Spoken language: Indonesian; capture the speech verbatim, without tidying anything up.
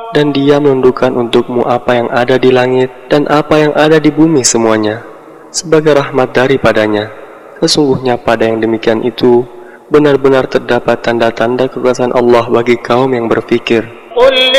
Dan Dia menundukkan untukmu apa yang ada di langit dan apa yang ada di bumi semuanya, sebagai rahmat daripadanya. Sesungguhnya pada yang demikian itu, benar-benar terdapat tanda-tanda kekuasaan Allah bagi kaum yang berfikir.